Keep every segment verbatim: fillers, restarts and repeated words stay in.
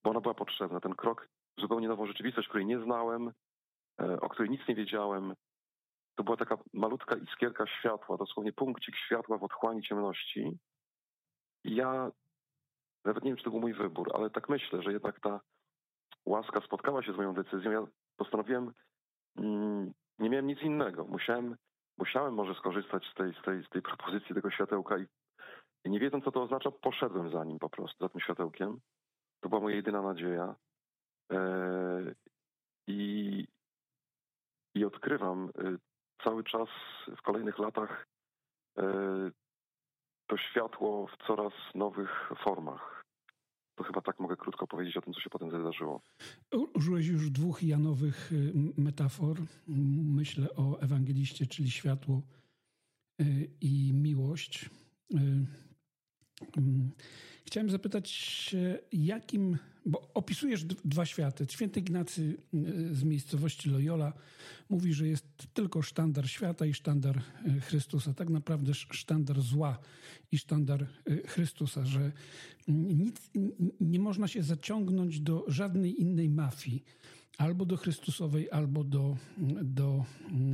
bo ona była potrzebna. Ten krok w zupełnie nową rzeczywistość, której nie znałem, o której nic nie wiedziałem. To była taka malutka iskierka światła, dosłownie punkcik światła w otchłani ciemności. I ja nawet nie wiem, czy to był mój wybór, ale tak myślę, że jednak ta łaska spotkała się z moją decyzją. Ja postanowiłem, mm, nie miałem nic innego. Musiałem, musiałem może skorzystać z tej, z tej, z tej propozycji tego światełka i, i nie wiedząc, co to oznacza, poszedłem za nim po prostu, za tym światełkiem. To była moja jedyna nadzieja. Eee, i, I odkrywam y, cały czas w kolejnych latach y, to światło w coraz nowych formach. To chyba tak mogę krótko powiedzieć o tym, co się potem wydarzyło. Użyłeś już dwóch Janowych metafor. Myślę o ewangeliście, czyli światło i miłość. Chciałem zapytać się, jakim, bo opisujesz dwa światy. Święty Ignacy z miejscowości Loyola mówi, że jest tylko sztandar świata i sztandar Chrystusa. Tak naprawdę sztandar zła i sztandar Chrystusa, że nic, nie można się zaciągnąć do żadnej innej mafii. Albo do Chrystusowej, albo do, do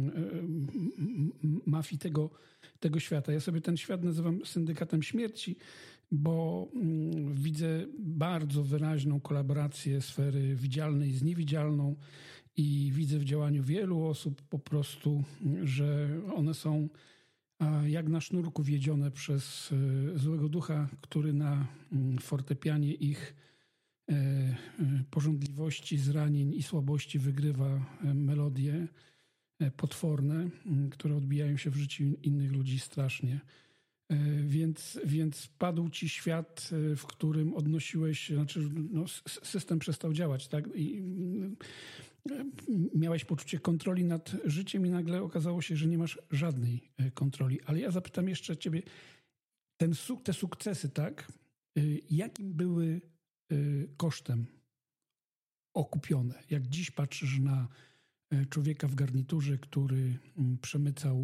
mafii tego, tego świata. Ja sobie ten świat nazywam syndykatem śmierci, bo widzę bardzo wyraźną kolaborację sfery widzialnej z niewidzialną i widzę w działaniu wielu osób po prostu, że one są jak na sznurku wiedzione przez złego ducha, który na fortepianie ich pożądliwości, zranień i słabości wygrywa melodie potworne, które odbijają się w życiu innych ludzi strasznie. Więc, więc padł ci świat, w którym odnosiłeś, znaczy no, system przestał działać, tak? I miałeś poczucie kontroli nad życiem i nagle okazało się, że nie masz żadnej kontroli. Ale ja zapytam jeszcze ciebie, ten, te sukcesy, tak? Jakim były kosztem okupione? Jak dziś patrzysz na człowieka w garniturze, który przemycał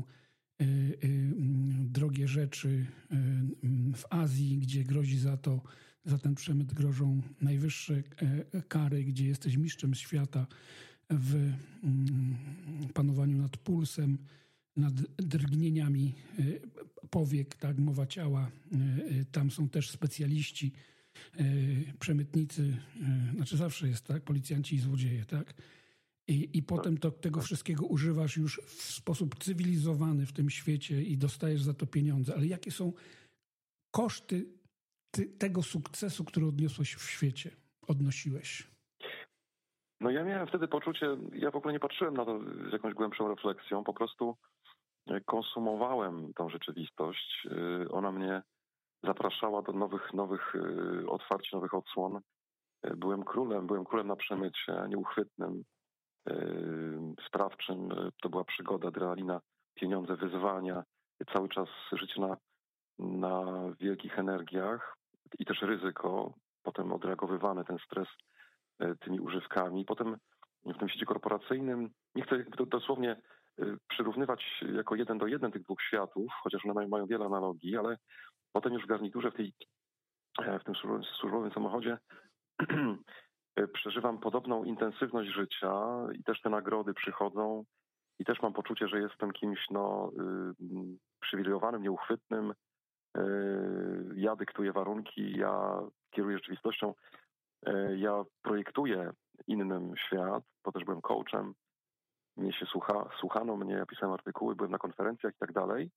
drogie rzeczy w Azji, gdzie grozi za to, za ten przemyt grożą najwyższe kary, gdzie jesteś mistrzem świata w panowaniu nad pulsem, nad drgnieniami powiek, tak, mowa ciała. Tam są też specjaliści, przemytnicy, znaczy zawsze jest, tak, policjanci i złodzieje, tak? I, i potem to, tego wszystkiego używasz już w sposób cywilizowany w tym świecie i dostajesz za to pieniądze. Ale jakie są koszty ty, tego sukcesu, który odniosłeś w świecie, odnosiłeś? No ja miałem wtedy poczucie, ja w ogóle nie patrzyłem na to z jakąś głębszą refleksją, po prostu konsumowałem tą rzeczywistość. Ona mnie zapraszała do nowych, nowych otwarć, nowych odsłon. Byłem królem, byłem królem na przemycie, nieuchwytnym, sprawczym. To była przygoda, adrenalina, pieniądze, wyzwania, cały czas życie na, na wielkich energiach i też ryzyko, potem odreagowywany ten stres tymi używkami. Potem w tym świecie korporacyjnym, nie chcę dosłownie przyrównywać jako jeden do jeden tych dwóch światów, chociaż one mają, mają wiele analogii, ale potem już w garniturze, w, tej, w tym służbowym samochodzie przeżywam podobną intensywność życia i też te nagrody przychodzą i też mam poczucie, że jestem kimś no, yy, przywilejowanym, nieuchwytnym. Yy, ja dyktuję warunki, ja kieruję rzeczywistością, yy, ja projektuję innym świat, bo też byłem coachem, mnie się słucha, słuchano mnie, ja pisałem artykuły, byłem na konferencjach i tak dalej.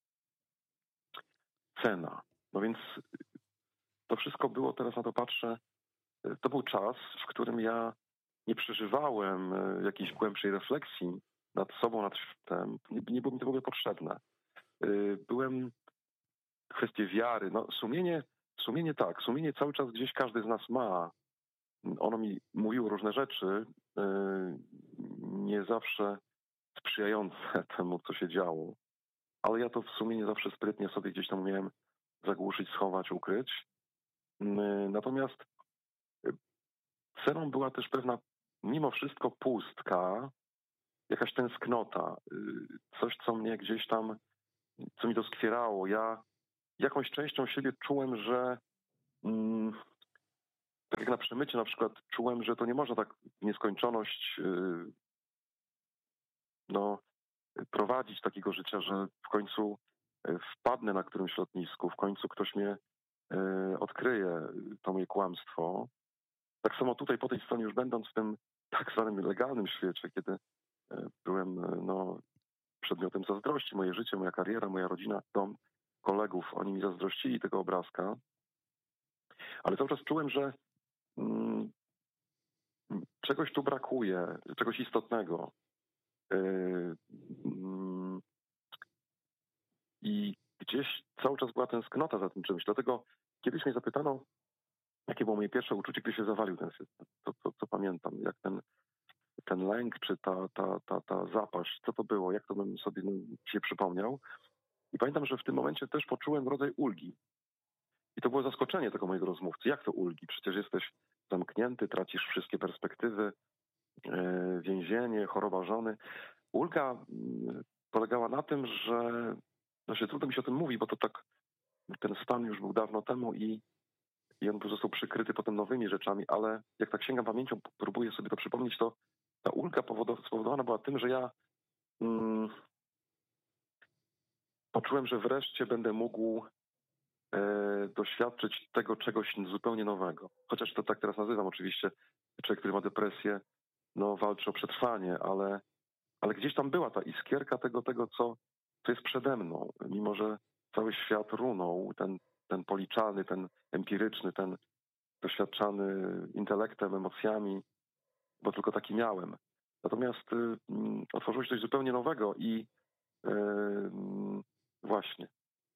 Cena. No więc to wszystko było, teraz na to patrzę, to był czas, w którym ja nie przeżywałem jakiejś głębszej refleksji nad sobą, nad światem. Nie, nie było mi to w ogóle potrzebne. Byłem w kwestii wiary. No, sumienie, sumienie tak, sumienie cały czas gdzieś każdy z nas ma. Ono mi mówiło różne rzeczy, nie zawsze sprzyjające temu, co się działo. Ale ja to w sumienie zawsze sprytnie sobie gdzieś tam umiałem zagłuszyć, schować, ukryć. Natomiast ceną była też pewna, mimo wszystko, pustka, jakaś tęsknota, coś, co mnie gdzieś tam, co mi doskwierało. Ja jakąś częścią siebie czułem, że, tak jak na przemycie na przykład czułem, że to nie można tak w nieskończoność no, prowadzić takiego życia, że w końcu wpadnę na którymś lotnisku, w końcu ktoś mnie odkryje to moje kłamstwo. Tak samo tutaj po tej stronie już będąc w tym tak zwanym legalnym świecie, kiedy byłem no, przedmiotem zazdrości, moje życie, moja kariera, moja rodzina, dom, kolegów, oni mi zazdrościli tego obrazka, ale cały czas czułem, że mm, czegoś tu brakuje, czegoś istotnego. Yy, mm, I gdzieś cały czas była tęsknota za tym czymś. Dlatego kiedyś mnie zapytano, jakie było moje pierwsze uczucie, gdy się zawalił ten system. To, to, co pamiętam, jak ten, ten lęk, czy ta, ta, ta, ta zapaść, co to było, jak to bym sobie się przypomniał. I pamiętam, że w tym momencie też poczułem rodzaj ulgi. I to było zaskoczenie tego mojego rozmówcy. Jak to ulgi? Przecież jesteś zamknięty, tracisz wszystkie perspektywy, yy, więzienie, choroba żony. Ulga yy, polegała na tym, że no się trudno mi się o tym mówi, bo to tak, ten stan już był dawno temu i, i on został przykryty potem nowymi rzeczami, ale jak tak sięgam pamięcią, próbuję sobie to przypomnieć, to ta ulga spowodowana była tym, że ja mm, poczułem, że wreszcie będę mógł e, doświadczyć tego czegoś zupełnie nowego. Chociaż to tak teraz nazywam oczywiście, człowiek, który ma depresję, no walczy o przetrwanie, ale, ale gdzieś tam była ta iskierka tego, tego co, co jest przede mną, mimo że cały świat runął, ten, ten policzalny, ten empiryczny, ten doświadczany intelektem, emocjami, bo tylko taki miałem. Natomiast y, otworzyło się coś zupełnie nowego i y, właśnie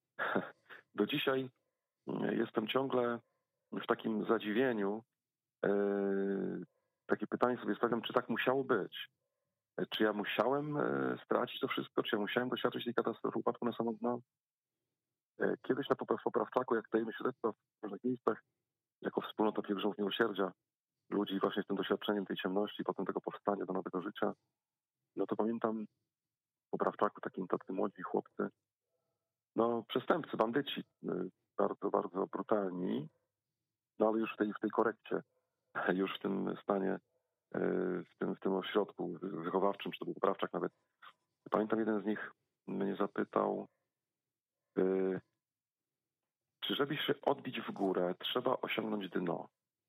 do dzisiaj jestem ciągle w takim zadziwieniu. Y, takie pytanie sobie stawiam, czy tak musiało być? Czy ja musiałem stracić to wszystko? Czy ja musiałem doświadczyć tej katastrofy upadku na samo dno? Kiedyś na Poprawczaku, jak dajemy świadectwa w różnych miejscach, jako wspólnota pielgrzymów miłosierdzia, ludzi właśnie z tym doświadczeniem tej ciemności, potem tego powstania do nowego życia, no to pamiętam w Poprawczaku takim tacy młodzi chłopcy, no przestępcy, bandyci, bardzo, bardzo brutalni, no ale już w tej, w tej korekcie, już w tym stanie, w tym, w tym ośrodku wychowawczym, czy to był Poprawczak nawet. Pamiętam, jeden z nich mnie zapytał, czy żeby się odbić w górę, trzeba osiągnąć dno.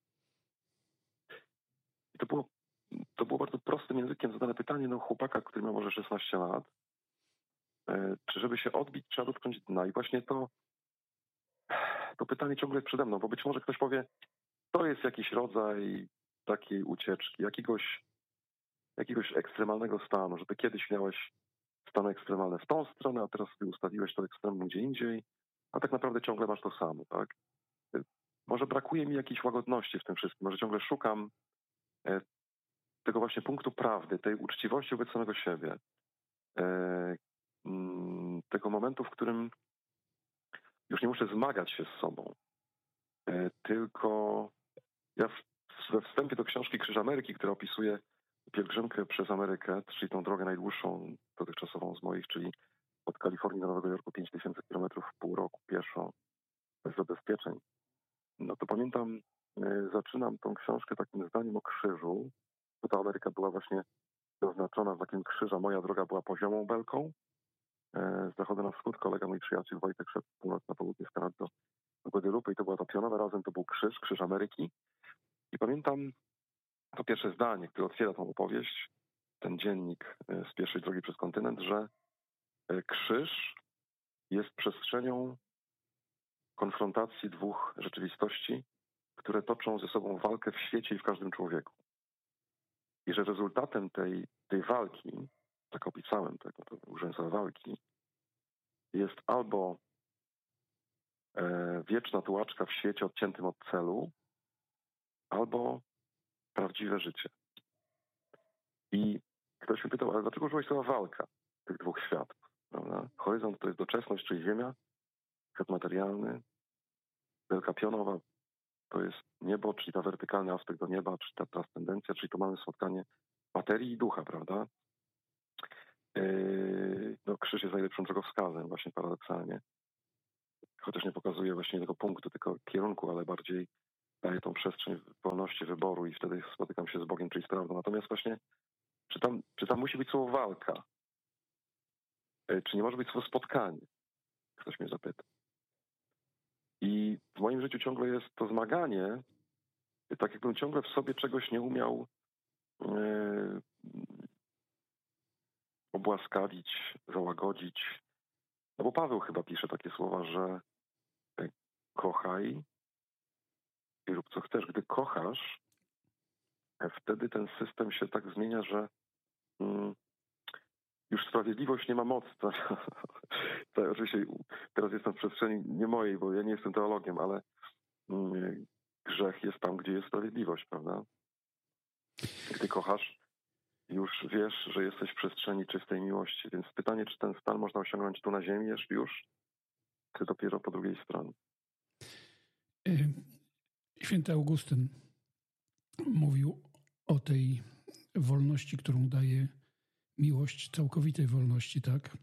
I to było, to było bardzo prostym językiem zadane pytanie, no chłopaka, który miał może szesnaście lat, czy żeby się odbić, trzeba dotknąć dna. I właśnie to, to pytanie ciągle jest przede mną, bo być może ktoś powie, to jest jakiś rodzaj takiej ucieczki, jakiegoś, jakiegoś ekstremalnego stanu, że ty kiedyś miałeś stany ekstremalne w tą stronę, a teraz sobie ustawiłeś to ekstremum gdzie indziej, a tak naprawdę ciągle masz to samo, tak? Może brakuje mi jakiejś łagodności w tym wszystkim, może ciągle szukam tego właśnie punktu prawdy, tej uczciwości wobec samego siebie, tego momentu, w którym już nie muszę zmagać się z sobą, tylko ja we wstępie do książki Krzyż Ameryki, która opisuje pielgrzymkę przez Amerykę, czyli tą drogę najdłuższą dotychczasową z moich, czyli od Kalifornii do Nowego Jorku pięć tysięcy kilometrów w pół roku pieszo, bez zabezpieczeń. No to pamiętam, zaczynam tą książkę takim zdaniem o krzyżu, bo ta Ameryka była właśnie zaznaczona znakiem krzyża. Moja droga była poziomą belką. Z zachodu na wschód kolega, mój przyjaciel Wojtek szedł z północy na południe, z Kanady do, do Guadeloupe i to była ta pionowa, razem to był krzyż, krzyż Ameryki. I pamiętam to pierwsze zdanie, które otwiera tą opowieść, ten dziennik z pierwszej drogi przez kontynent, że krzyż jest przestrzenią konfrontacji dwóch rzeczywistości, które toczą ze sobą walkę w świecie i w każdym człowieku. I że rezultatem tej, tej walki, tak opisałem tego, to użyłem słowa walki, jest albo e, wieczna tułaczka w świecie odciętym od celu, albo prawdziwe życie. I ktoś mi pytał, ale dlaczego użyłeś słowa walka tych dwóch światów? Prawda? Horyzont to jest doczesność, czyli ziemia, świat materialny, wielka pionowa to jest niebo, czyli ta wertykalny aspekt do nieba, czy ta transcendencja, czyli to mamy spotkanie materii i ducha, prawda? Yy, no, krzyż jest najlepszym drogowskazem, właśnie paradoksalnie. Chociaż nie pokazuje właśnie tego punktu, tylko kierunku, ale bardziej daje tą przestrzeń wolności wyboru i wtedy spotykam się z Bogiem, czyli z prawdą. Natomiast właśnie, czy tam, czy tam musi być słowo walka? Czy nie może być słowo spotkanie? Ktoś mnie zapyta. I w moim życiu ciągle jest to zmaganie, tak jakbym ciągle w sobie czegoś nie umiał yy, obłaskawić, załagodzić. No bo Paweł chyba pisze takie słowa, że kochaj i rób co chcesz. Gdy kochasz, wtedy ten system się tak zmienia, że mm, już sprawiedliwość nie ma mocy. To, to, oczywiście teraz jestem w przestrzeni nie mojej, bo ja nie jestem teologiem, ale mm, grzech jest tam, gdzie jest sprawiedliwość, prawda? Gdy kochasz, już wiesz, że jesteś w przestrzeni czystej miłości. Więc pytanie, czy ten stan można osiągnąć tu na ziemi już, czy dopiero po drugiej stronie? Święty Augustyn mówił o tej wolności, którą daje miłość, całkowitej wolności, tak?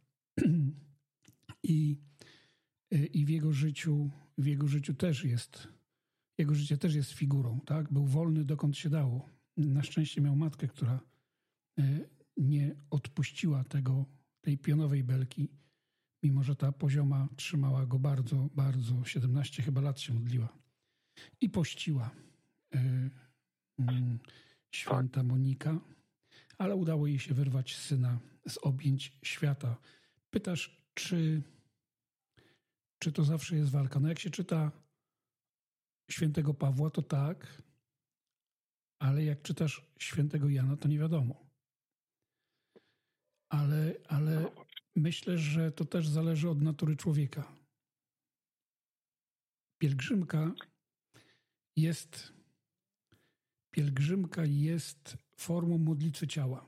I, i w jego życiu, w jego życiu też jest, jego życie też jest figurą, tak? Był wolny dokąd się dało. Na szczęście miał matkę, która nie odpuściła tego, tej pionowej belki, mimo że ta pozioma trzymała go bardzo, bardzo, siedemnaście chyba lat się modliła. I pościła y, y, święta Monika, ale udało jej się wyrwać syna z objęć świata. Pytasz, czy, czy to zawsze jest walka? No jak się czyta świętego Pawła, to tak, ale jak czytasz świętego Jana, to nie wiadomo. Ale, ale myślę, że to też zależy od natury człowieka. Pielgrzymka jest, pielgrzymka jest formą modlitwy ciała.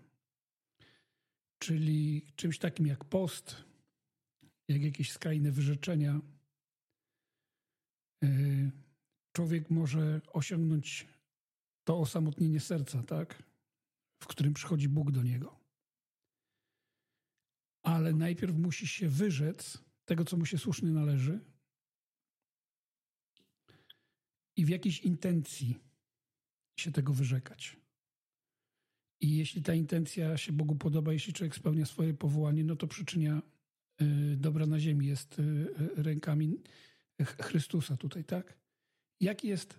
Czyli czymś takim jak post, jak jakieś skrajne wyrzeczenia. Człowiek może osiągnąć to osamotnienie serca, tak? W którym przychodzi Bóg do niego. Ale najpierw musi się wyrzec tego, co mu się słusznie należy i w jakiejś intencji się tego wyrzekać. I jeśli ta intencja się Bogu podoba, jeśli człowiek spełnia swoje powołanie, no to przyczynia y, dobra na ziemi jest y, rękami Chrystusa tutaj, tak? Jaki jest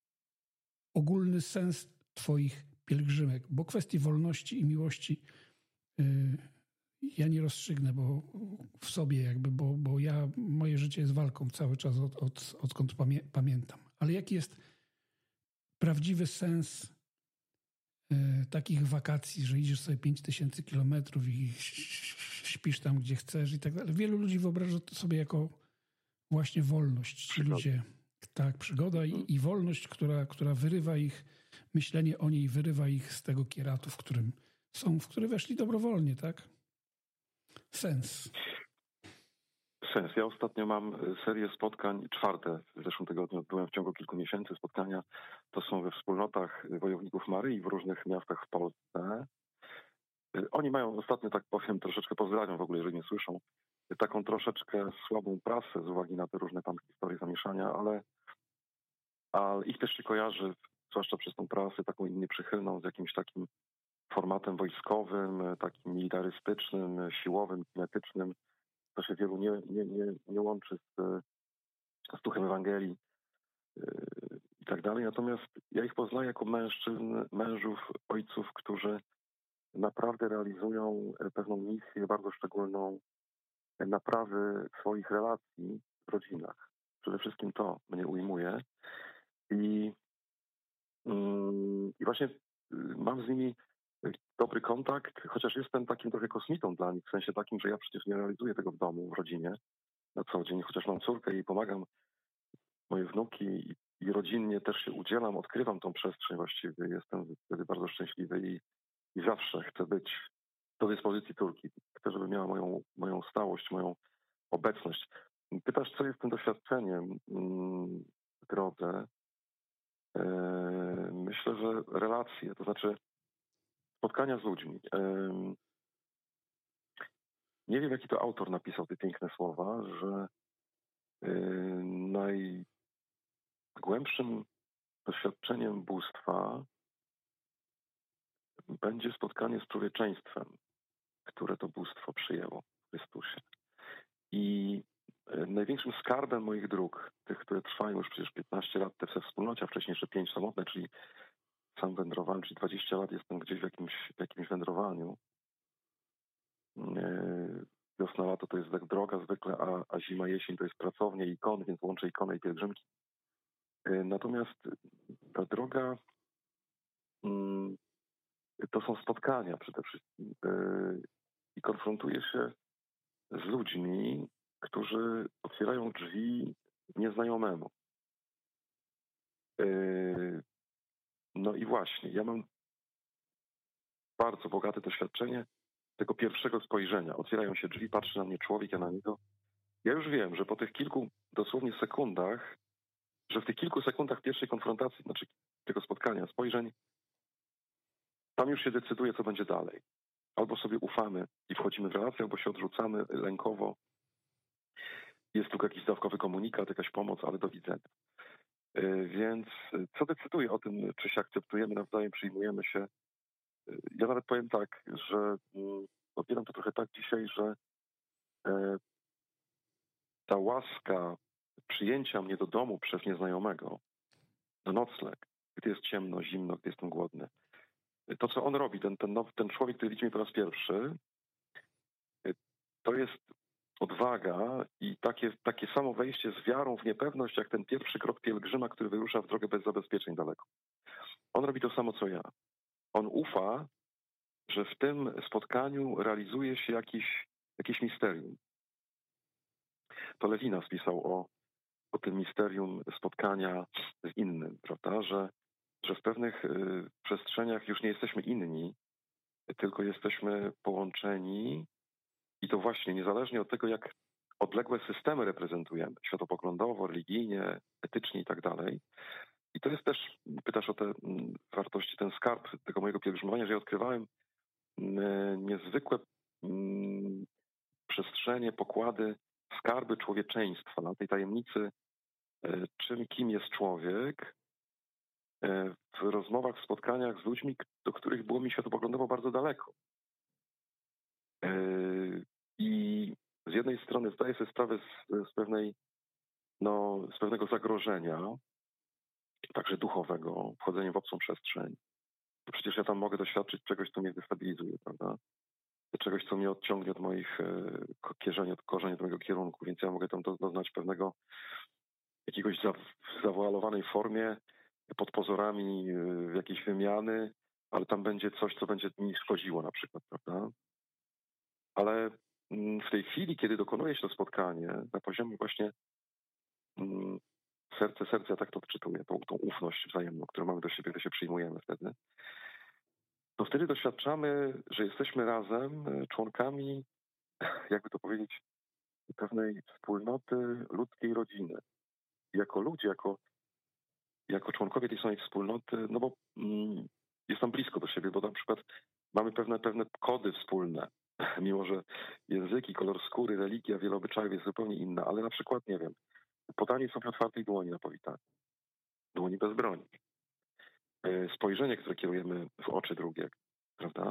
ogólny sens twoich pielgrzymek? Bo kwestii wolności i miłości y, ja nie rozstrzygnę, bo w sobie jakby, bo, bo ja, moje życie jest walką cały czas od, od, odkąd pamię, pamiętam. Ale jaki jest prawdziwy sens y, takich wakacji, że idziesz sobie pięć tysięcy kilometrów i śpisz tam, gdzie chcesz i tak dalej. Wielu ludzi wyobraża to sobie jako właśnie wolność. Ci ludzie, tak, przygoda i, i wolność, która, która wyrywa ich, myślenie o niej wyrywa ich z tego kieratu, w którym są, w który weszli dobrowolnie, tak? Sens. Sens. Ja ostatnio mam serię spotkań, czwarte w zeszłym tygodniu, byłem w ciągu kilku miesięcy. Spotkania to są we wspólnotach wojowników Maryi w różnych miastach w Polsce. Oni mają ostatnio, tak powiem, troszeczkę pozdrawiam w ogóle, jeżeli nie słyszą, taką troszeczkę słabą prasę z uwagi na te różne tam historie zamieszania, ale, ale ich też się kojarzy, zwłaszcza przez tą prasę, taką nieprzychylną, z jakimś takim formatem wojskowym, takim militarystycznym, siłowym, kinetycznym. To się wielu nie, nie, nie, nie łączy z, z duchem Ewangelii yy, i tak dalej. Natomiast ja ich poznaję jako mężczyzn, mężów, ojców, którzy naprawdę realizują pewną misję bardzo szczególną naprawy swoich relacji w rodzinach. Przede wszystkim to mnie ujmuje. I, yy, i właśnie mam z nimi dobry kontakt, chociaż jestem takim trochę kosmitą dla nich, w sensie takim, że ja przecież nie realizuję tego w domu, w rodzinie na co dzień, chociaż mam córkę i pomagam, moje wnuki i, i rodzinnie też się udzielam, odkrywam tą przestrzeń właściwie, jestem wtedy bardzo szczęśliwy i, i zawsze chcę być do dyspozycji córki. Chcę, żeby miała moją, moją stałość, moją obecność. Pytasz, co jest tym doświadczeniem w drodze? Myślę, że relacje, to znaczy spotkania z ludźmi. Nie wiem, jaki to autor napisał te piękne słowa, że najgłębszym doświadczeniem bóstwa będzie spotkanie z człowieczeństwem, które to bóstwo przyjęło w Chrystusie. I największym skarbem moich dróg, tych, które trwają już przecież piętnaście lat, te we wspólnocie, a wcześniej jeszcze pięć samotne, czyli sam wędrowałem, czyli dwadzieścia lat jestem gdzieś w jakimś, w jakimś wędrowaniu. Wiosna, lato to jest tak droga zwykle, a, a zima, jesień to jest pracownia i ikon, więc łączę ikonę i pielgrzymki. Natomiast ta droga to są spotkania przede wszystkim. I konfrontuję się z ludźmi, którzy otwierają drzwi nieznajomemu. No i właśnie, ja mam bardzo bogate doświadczenie tego pierwszego spojrzenia. Otwierają się drzwi, patrzy na mnie człowiek, ja na niego. Ja już wiem, że po tych kilku dosłownie sekundach, że w tych kilku sekundach pierwszej konfrontacji, znaczy tego spotkania, spojrzeń, tam już się decyduje, co będzie dalej. Albo sobie ufamy i wchodzimy w relację, albo się odrzucamy lękowo. Jest tylko jakiś dawkowy komunikat, jakaś pomoc, ale do widzenia. Więc co decyduje o tym, czy się akceptujemy nawzajem, przyjmujemy się? Ja nawet powiem tak, że odbieram to trochę tak dzisiaj, że ta łaska przyjęcia mnie do domu przez nieznajomego, na nocleg, gdy jest ciemno, zimno, gdy jestem głodny, to, co on robi, ten, ten, nowy, ten człowiek, który widzi mnie po raz pierwszy, to jest odwaga i takie, takie samo wejście z wiarą w niepewność, jak ten pierwszy krok pielgrzyma, który wyrusza w drogę bez zabezpieczeń daleko. On robi to samo, co ja. On ufa, że w tym spotkaniu realizuje się jakiś, jakieś misterium. To Lewinas pisał o, o tym misterium spotkania z innym, prawda? Że, że w pewnych y, przestrzeniach już nie jesteśmy inni, tylko jesteśmy połączeni i to właśnie niezależnie od tego, jak odległe systemy reprezentujemy, światopoglądowo, religijnie, etycznie i tak dalej. I to jest też, pytasz o te wartości, ten skarb tego mojego pielgrzymowania, że ja odkrywałem niezwykłe przestrzenie, pokłady, skarby człowieczeństwa, na tej tajemnicy, czym, kim jest człowiek, w rozmowach, w spotkaniach z ludźmi, do których było mi światopoglądowo bardzo daleko. I z jednej strony zdaję sobie sprawę z, z pewnej, no, z pewnego zagrożenia, także duchowego, wchodzenia w obcą przestrzeń. To przecież ja tam mogę doświadczyć czegoś, co mnie destabilizuje, prawda? Czegoś, co mnie odciągnie od moich korzeni, od korzeni, od mojego kierunku, więc ja mogę tam doznać pewnego jakiegoś za, w zawoalowanej formie, pod pozorami jakiejś wymiany, ale tam będzie coś, co będzie mi szkodziło na przykład, prawda? Ale w tej chwili, kiedy dokonuje się to spotkanie, na poziomie właśnie serce, serce, ja tak to odczytuję, tą, tą ufność wzajemną, którą mamy do siebie, gdy się przyjmujemy wtedy, to wtedy doświadczamy, że jesteśmy razem członkami, jakby to powiedzieć, pewnej wspólnoty ludzkiej rodziny. I jako ludzie, jako, jako członkowie tej samej wspólnoty, no bo mm, jest tam blisko do siebie, bo na przykład mamy pewne, pewne kody wspólne, mimo że języki, kolor skóry, religia, wiele obyczajów jest zupełnie inna, ale na przykład, nie wiem, podanie sobie otwartej dłoni na powitanie, dłoni bez broni, spojrzenie, które kierujemy w oczy drugiego, prawda?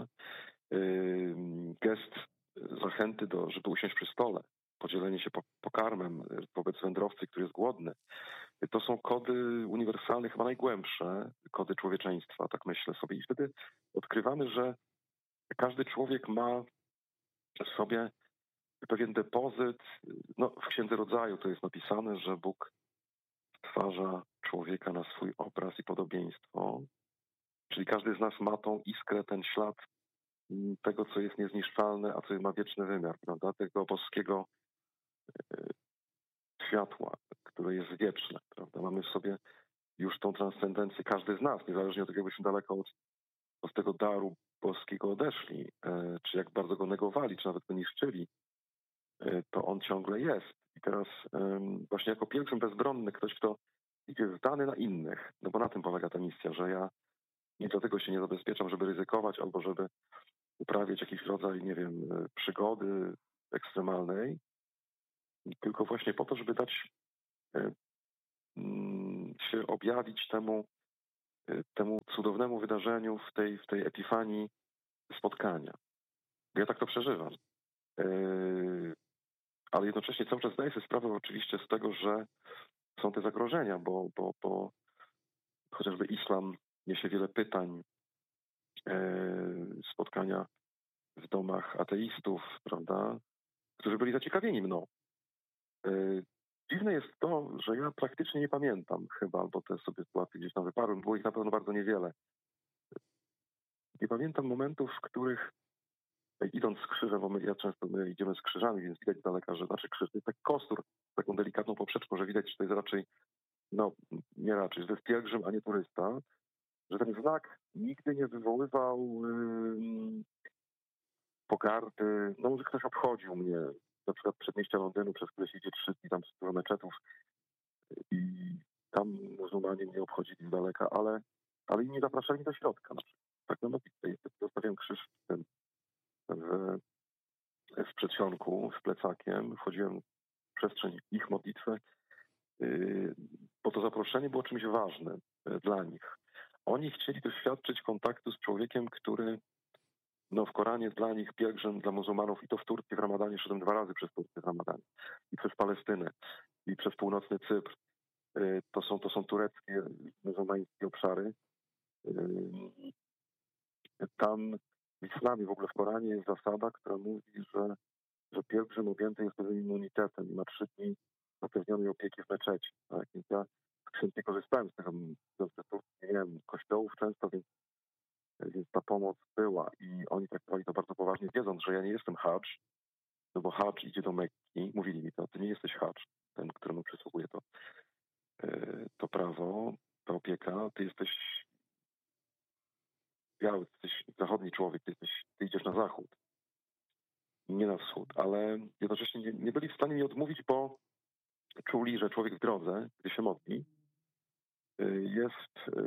Gest zachęty do, żeby usiąść przy stole, podzielenie się pokarmem wobec wędrowcy, który jest głodny. To są kody uniwersalne, chyba najgłębsze kody człowieczeństwa, tak myślę sobie. I wtedy odkrywamy, że każdy człowiek ma w sobie pewien depozyt. No, w Księdze Rodzaju to jest napisane, że Bóg stwarza człowieka na swój obraz i podobieństwo. Czyli każdy z nas ma tą iskrę, ten ślad tego, co jest niezniszczalne, a co ma wieczny wymiar, prawda? Tego boskiego światła, które jest wieczne, prawda? Mamy w sobie już tą transcendencję, każdy z nas, niezależnie od tego, jakbyśmy daleko od, od tego daru boskiego odeszli, e, czy jak bardzo go negowali, czy nawet go niszczyli, e, to on ciągle jest. I teraz e, właśnie jako pielgrzym bezbronny, ktoś, kto idzie zdany na innych, no bo na tym polega ta misja, że ja nie dlatego się nie zabezpieczam, żeby ryzykować albo żeby uprawiać jakiś rodzaj, nie wiem, przygody ekstremalnej, tylko właśnie po to, żeby dać e, się objawić temu temu cudownemu wydarzeniu w tej, w tej epifanii spotkania. Ja tak to przeżywam. Ale jednocześnie cały czas zdaję sobie sprawę oczywiście z tego, że są te zagrożenia, bo, bo, bo chociażby islam niesie wiele pytań, spotkania w domach ateistów, prawda, którzy byli zaciekawieni mną. Dziwne jest to, że ja praktycznie nie pamiętam chyba, albo te sobie sytuacje gdzieś tam wyparłem, było ich na pewno bardzo niewiele. Nie pamiętam momentów, w których idąc z krzyżem, bo my, ja często my idziemy z krzyżami, więc widać z daleka, że znaczy krzyż to jest taki kostur z taką delikatną poprzeczką, że widać, że to jest raczej, no nie raczej, że to jest pielgrzym, a nie turysta, że ten znak nigdy nie wywoływał yy, pogardy, no może ktoś obchodził mnie, na przykład przedmieścia Londynu, przez które się idzie trzy dni, tam sporo meczetów i tam muzułmanie mnie obchodzili z daleka, ale, ale i nie zapraszali do środka na przykład. Tak na nowicy, zostawiam krzyż w tym w, w przedsionku z plecakiem, wchodziłem w przestrzeń ich modlitwy, yy, bo to zaproszenie było czymś ważnym yy, dla nich. Oni chcieli doświadczyć kontaktu z człowiekiem, który no, w Koranie jest dla nich pielgrzym, dla muzułmanów, i to w Turcji w Ramadanie, szedłem dwa razy przez Turcję w Ramadanie, i przez Palestynę, i przez północny Cypr. Yy, to są, to są tureckie, muzułmańskie obszary. Yy, tam w islamie, w ogóle w Koranie jest zasada, która mówi, że że pielgrzym objęty jest pewnym immunitetem i ma trzy dni zapewnionej opieki w meczecie. Tak? Więc ja chętnie korzystałem z tego, nie wiem, kościołów często, więc, więc ta pomoc była i oni traktowali to bardzo poważnie, wiedząc, że ja nie jestem hadż, no bo hadż idzie do Mekki, mówili mi to, ty nie jesteś hadż, ten, któremu przysługuje to, to prawo, ta opieka, ty jesteś biały, ty jesteś zachodni człowiek, ty, jesteś, ty idziesz na zachód, nie na wschód, ale jednocześnie nie, nie byli w stanie mi odmówić, bo czuli, że człowiek w drodze, gdy się modli, jest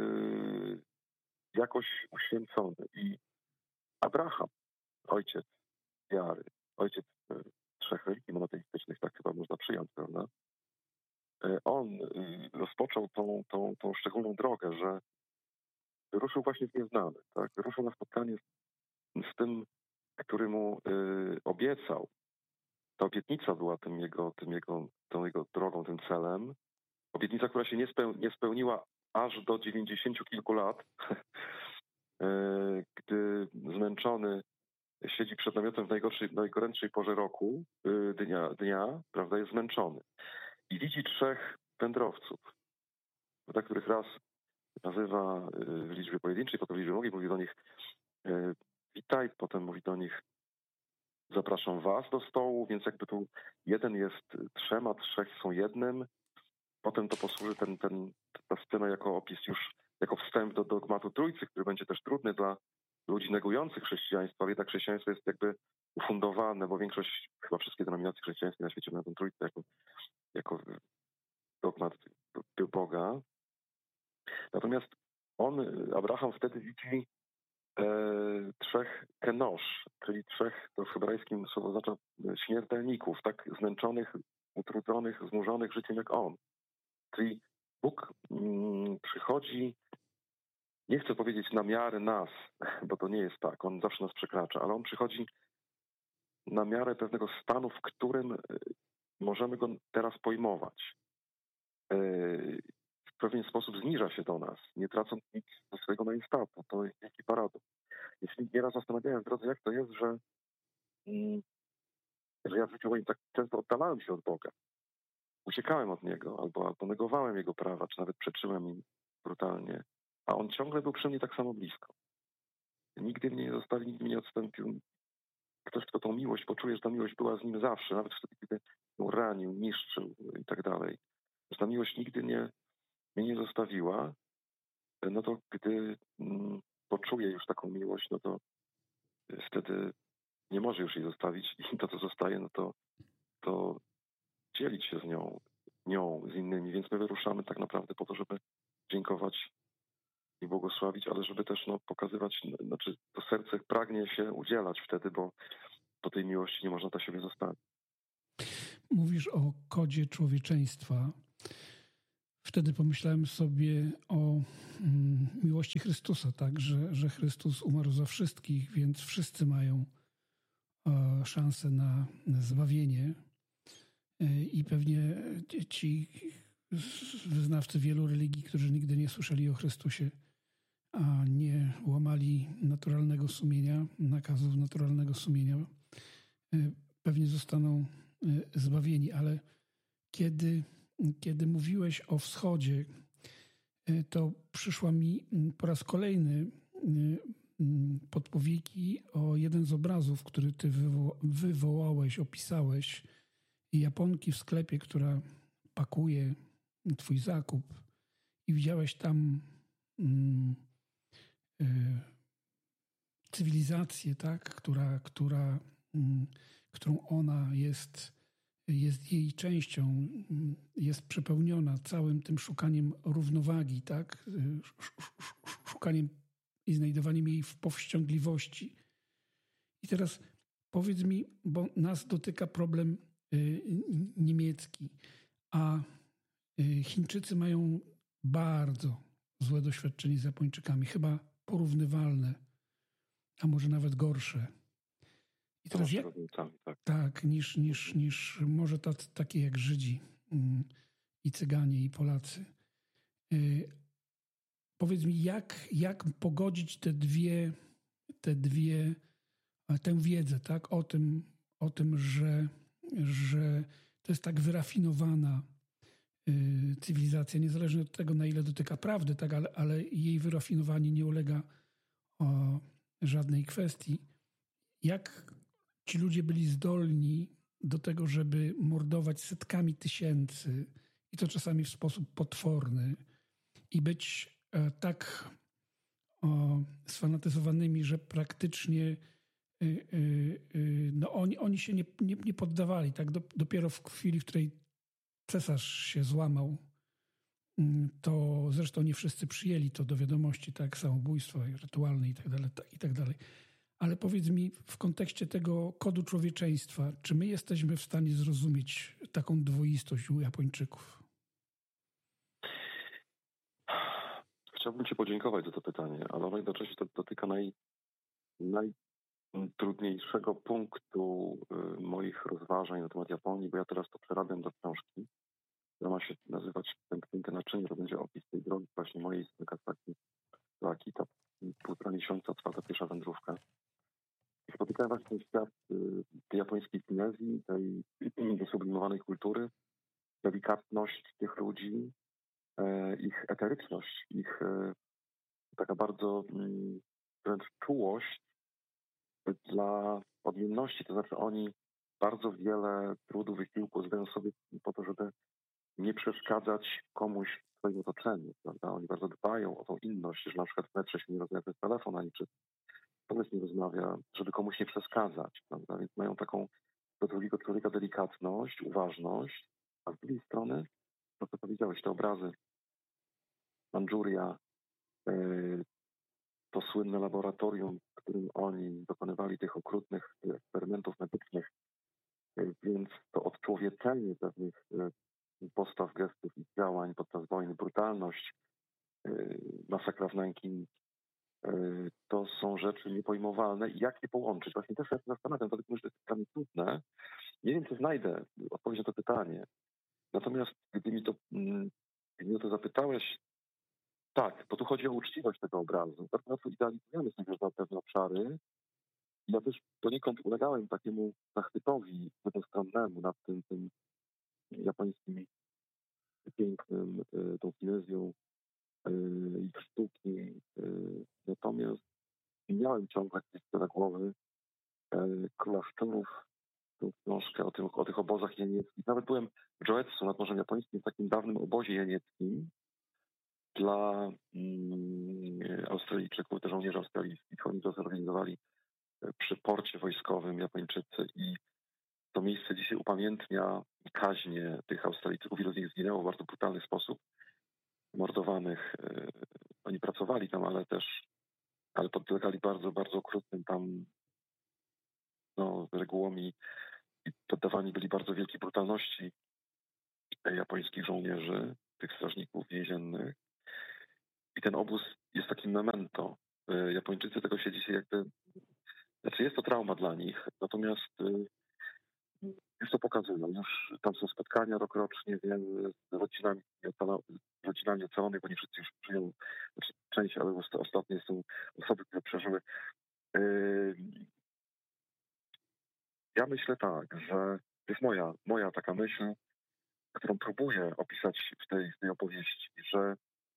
jakoś uświęcony. I Abraham, ojciec wiary, ojciec trzech religii monoteistycznych, tak chyba można przyjąć, prawda? On rozpoczął tą, tą, tą szczególną drogę, że wyruszył właśnie w nieznane, tak? Wyruszył na spotkanie z, z tym, który mu y, obiecał. Ta obietnica była tym jego, tym jego, tą jego drogą, tym celem. Obietnica, która się nie, speł, nie spełniła aż do dziewięćdziesięciu kilku lat, gdy zmęczony siedzi przed namiotem w najgorszej, najgorętszej porze roku, dnia, dnia, prawda, jest zmęczony. I widzi trzech wędrowców, prawda, których raz nazywa w liczbie pojedynczej, potem w liczbie mnogiej, mówi do nich witaj, potem mówi do nich zapraszam was do stołu, więc jakby tu jeden jest trzema, trzech są jednym. Potem to posłuży ten, ten, ta scena jako opis już, jako wstęp do dogmatu Trójcy, który będzie też trudny dla ludzi negujących chrześcijaństwo, ale jednak chrześcijaństwo jest jakby ufundowane, bo większość, chyba wszystkie denominacje chrześcijańskie na świecie mają tę Trójcę jako, jako dogmat Boga. Natomiast on, Abraham, wtedy widzi e, trzech kenosz, czyli trzech, to w hebrajskim słowo oznacza śmiertelników, tak zmęczonych, utrudzonych, znużonych życiem jak on. Czyli Bóg mm, przychodzi, nie chcę powiedzieć na miarę nas, bo to nie jest tak, On zawsze nas przekracza, ale On przychodzi na miarę pewnego stanu, w którym możemy Go teraz pojmować. W pewien sposób zniża się do nas, nie tracąc nic ze swojego majestatu. To jest wielki paradoks. Jeśli nieraz zastanawiałem w drodze, jak to jest, że, że ja w życiu moim tak często oddalałem się od Boga. Uciekałem od Niego, albo, albo negowałem Jego prawa, czy nawet przeczyłem im brutalnie. A On ciągle był przy mnie tak samo blisko. Nigdy mnie nie zostawił, nigdy mnie nie odstąpił. Ktoś, kto tą miłość poczuje, że ta miłość była z nim zawsze, nawet wtedy, kiedy ją ranił, niszczył i tak dalej. Że ta miłość nigdy nie, mnie nie zostawiła, no to gdy mm, poczuje już taką miłość, no to wtedy nie może już jej zostawić i to, co zostaje, no to, to dzielić się z nią, nią, z innymi, więc my wyruszamy tak naprawdę po to, żeby dziękować i błogosławić, ale żeby też no, pokazywać, znaczy to serce pragnie się udzielać wtedy, bo po tej miłości nie można dla siebie zostawić. Mówisz o kodzie człowieczeństwa. wtedy pomyślałem sobie o mm, miłości Chrystusa, tak, że, że Chrystus umarł za wszystkich, więc wszyscy mają e, szansę na, na zbawienie. E, I pewnie ci wyznawcy wielu religii, którzy nigdy nie słyszeli o Chrystusie, a nie łamali naturalnego sumienia, nakazów naturalnego sumienia, e, pewnie zostaną e, zbawieni. Ale kiedy, kiedy mówiłeś o wschodzie, e, to przyszła mi po raz kolejny podpowiedzi o jeden z obrazów, który ty wywo- wywołałeś, opisałeś. Japonki w sklepie, która pakuje twój zakup i widziałeś tam mm, y, cywilizację, tak, która, która, mm, którą ona jest, jest jej częścią, jest przepełniona całym tym szukaniem równowagi, tak, szukaniem i znajdowaniem jej w powściągliwości. I teraz powiedz mi, bo nas dotyka problem y, niemiecki, a y, Chińczycy mają bardzo złe doświadczenie z Japończykami, chyba porównywalne, a może nawet gorsze. I teraz jak, tak, tak niż, niż, niż może tacy, takie jak Żydzi y, i Cyganie i Polacy. Y, powiedz mi, jak, jak pogodzić te dwie, te dwie tę wiedzę, tak, o tym, o tym, że, że to jest tak wyrafinowana y, cywilizacja, niezależnie od tego, na ile dotyka prawdy, tak, ale, ale jej wyrafinowanie nie ulega o, żadnej kwestii. Jak ci ludzie byli zdolni do tego, żeby mordować setkami tysięcy i to czasami w sposób potworny i być e, tak o, sfanatyzowanymi, że praktycznie no oni, oni się nie, nie, nie poddawali. Tak? Dopiero w chwili, w której cesarz się złamał, to zresztą nie wszyscy przyjęli to do wiadomości, tak, samobójstwo rytualne i tak dalej, i tak dalej. Ale powiedz mi w kontekście tego kodu człowieczeństwa, czy my jesteśmy w stanie zrozumieć taką dwoistość u Japończyków? Chciałbym ci podziękować za to pytanie, ale ono jednocześnie to dotyka naj, najtrudniejszego punktu y, moich rozważań na temat Japonii, bo ja teraz to przerabiam do książki, która ma się nazywać Tęknięte naczynie. To będzie opis tej drogi właśnie mojej z Nagasaki do Akita. Półtora miesiąca trwa ta pierwsza wędrówka. I spotykałem właśnie ten świat y, tej japońskiej finezji, tej wysublimowanej kultury, delikatność tych ludzi, y, ich eteryczność, ich y, taka bardzo y, wręcz czułość dla odmienności. To znaczy oni bardzo wiele trudu, wysiłku zdają sobie po to, żeby nie przeszkadzać komuś w swoim otoczeniu, prawda? Oni bardzo dbają o tą inność, że na przykład w metrze się nie rozmawia przez telefon, ani przez pomysł nie rozmawia, żeby komuś nie przeszkadzać, prawda? Więc mają taką do drugiego człowieka delikatność, uważność, a z drugiej strony, to co powiedziałeś, te obrazy, Mandżuria, yy, to słynne laboratorium, w którym oni dokonywali tych okrutnych eksperymentów medycznych, yy, więc to odczłowieczenie pewnych yy, postaw, gestów i działań podczas wojny, brutalność, yy, masakra w Nanking, yy, to są rzeczy niepojmowalne. I jak je połączyć? Właśnie też ja się zastanawiam, dlatego że to jest dla mnie trudne. Nie wiem, czy znajdę odpowiedź na to pytanie. Natomiast gdy mi to, gdy mi o to zapytałeś, tak, bo tu chodzi o uczciwość tego obrazu. Bardzo łatwo idealizujemy sobie na pewne obszary. Ja też poniekąd ulegałem takiemu zachwytowi jednostronnemu nad tym, tym japońskim pięknym, tą finezją ich sztuki. Natomiast miałem ciągle gdzieś do głowy Króla Szczurów, tą książkę o, tym, o tych obozach jenieckich. Nawet byłem w Joetsu nad Morzem Japońskim, w takim dawnym obozie jenieckim dla mm, Australijczyków, te żołnierzy australijskich. Oni to zorganizowali przy porcie wojskowym Japończycy i to miejsce dzisiaj upamiętnia kaźnie tych Australijczyków. Wielu z nich zginęło w bardzo brutalny sposób, mordowanych. Oni pracowali tam, ale też ale podlegali bardzo, bardzo okrutnym tam no, regułom i, i poddawani byli bardzo wielkiej brutalności japońskich żołnierzy. tych strażników więziennych. I ten obóz jest takim memento. Japończycy tego się dzisiaj jakby... Znaczy jest to trauma dla nich, natomiast już to pokazują. Już tam są spotkania rokrocznie, wiem, z rodzinami, z rodzinami ocalonych, bo nie wszyscy już żyją, znaczy część, ale ostatnie są osoby, które przeżyły. Ja myślę tak, że to jest moja, moja taka myśl, którą próbuję opisać w tej, w tej opowieści, że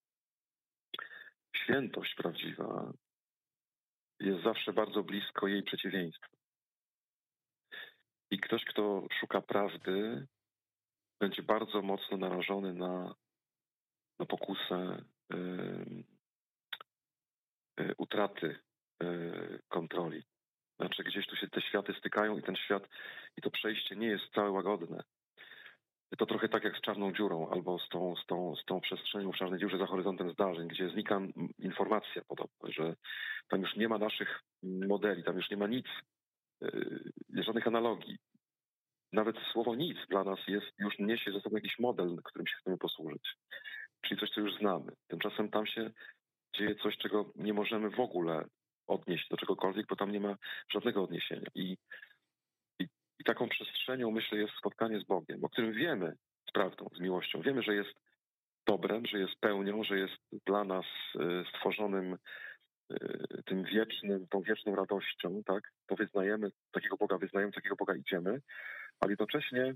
świętość prawdziwa jest zawsze bardzo blisko jej przeciwieństwa. I ktoś, kto szuka prawdy, będzie bardzo mocno narażony na, na pokusę yy, yy, utraty yy, kontroli. Znaczy gdzieś tu się te światy stykają i ten świat, i to przejście nie jest wcale łagodne. To trochę tak jak z czarną dziurą albo z tą, z tą, z tą przestrzenią w czarnej dziurze za horyzontem zdarzeń, gdzie znika informacja podobna, że tam już nie ma naszych modeli, tam już nie ma nic, yy, żadnych analogii. Nawet słowo nic dla nas jest, już niesie ze sobą jakiś model, którym się chcemy posłużyć. Czyli coś, co już znamy. Tymczasem tam się dzieje coś, czego nie możemy w ogóle odnieść do czegokolwiek, bo tam nie ma żadnego odniesienia. I, i, i taką przestrzenią, myślę, jest spotkanie z Bogiem, o którym wiemy z prawdą, z miłością. Wiemy, że jest dobrem, że jest pełnią, że jest dla nas y, stworzonym y, tym wiecznym, tą wieczną radością, tak? To wyznajemy, takiego Boga wyznajemy, takiego Boga idziemy, ale jednocześnie